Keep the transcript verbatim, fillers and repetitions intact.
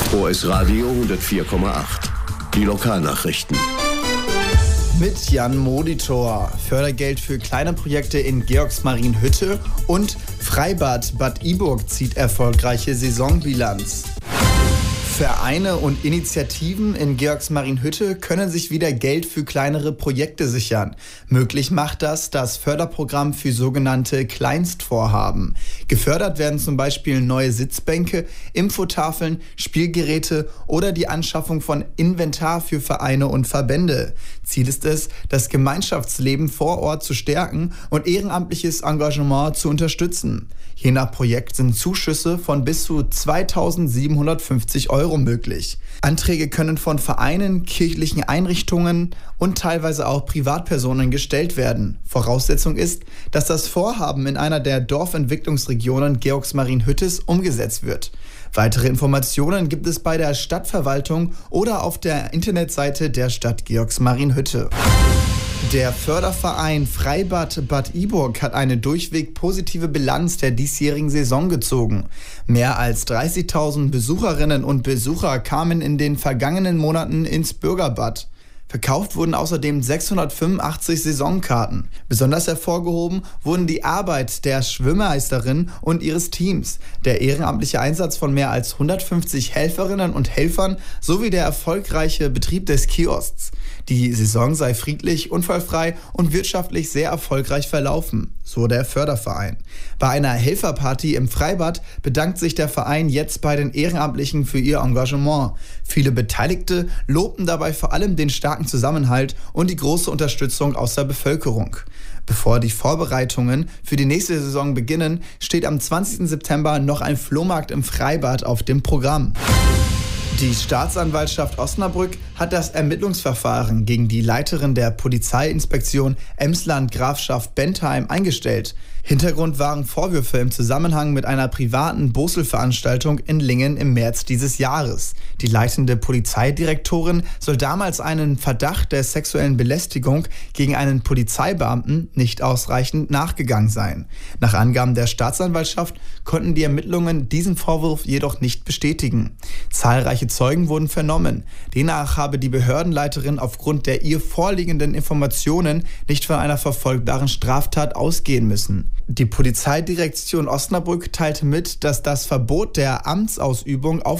O S Radio hundertvier Komma acht. Die Lokalnachrichten. Mit Jan Molitor. Fördergeld für kleine Projekte in Georgsmarienhütte und Freibad Bad Iburg zieht erfolgreiche Saisonbilanz. Vereine und Initiativen in Georgsmarienhütte können sich wieder Geld für kleinere Projekte sichern. Möglich macht das das Förderprogramm für sogenannte Kleinstvorhaben. Gefördert werden zum Beispiel neue Sitzbänke, Infotafeln, Spielgeräte oder die Anschaffung von Inventar für Vereine und Verbände. Ziel ist es, das Gemeinschaftsleben vor Ort zu stärken und ehrenamtliches Engagement zu unterstützen. Je nach Projekt sind Zuschüsse von bis zu zweitausendsiebenhundertfünfzig Euro möglich. Anträge können von Vereinen, kirchlichen Einrichtungen und teilweise auch Privatpersonen gestellt werden. Voraussetzung ist, dass das Vorhaben in einer der Dorfentwicklungsregionen Georgsmarienhüttes umgesetzt wird. Weitere Informationen gibt es bei der Stadtverwaltung oder auf der Internetseite der Stadt Georgsmarienhütte. Der Förderverein Freibad Bad Iburg hat eine durchweg positive Bilanz der diesjährigen Saison gezogen. Mehr als dreißigtausend Besucherinnen und Besucher kamen in den vergangenen Monaten ins Bürgerbad. Verkauft wurden außerdem sechshundertfünfundachtzig Saisonkarten. Besonders hervorgehoben wurden die Arbeit der Schwimmmeisterin und ihres Teams, der ehrenamtliche Einsatz von mehr als hundertfünfzig Helferinnen und Helfern sowie der erfolgreiche Betrieb des Kiosks. Die Saison sei friedlich, unfallfrei und wirtschaftlich sehr erfolgreich verlaufen, so der Förderverein. Bei einer Helferparty im Freibad bedankt sich der Verein jetzt bei den Ehrenamtlichen für ihr Engagement. Viele Beteiligte lobten dabei vor allem den starken Zusammenhalt und die große Unterstützung aus der Bevölkerung. Bevor die Vorbereitungen für die nächste Saison beginnen, steht am zwanzigsten September noch ein Flohmarkt im Freibad auf dem Programm. Die Staatsanwaltschaft Osnabrück hat das Ermittlungsverfahren gegen die Leiterin der Polizeiinspektion Emsland-Grafschaft Bentheim eingestellt. Hintergrund waren Vorwürfe im Zusammenhang mit einer privaten Boselveranstaltung in Lingen im März dieses Jahres. Die leitende Polizeidirektorin soll damals einen Verdacht der sexuellen Belästigung gegen einen Polizeibeamten nicht ausreichend nachgegangen sein. Nach Angaben der Staatsanwaltschaft konnten die Ermittlungen diesen Vorwurf jedoch nicht bestätigen. Zahlreiche Zeugen wurden vernommen. Demnach habe die Behördenleiterin aufgrund der ihr vorliegenden Informationen nicht von einer verfolgbaren Straftat ausgehen müssen. Die Polizeidirektion Osnabrück teilte mit, dass das Verbot der Amtsausübung auf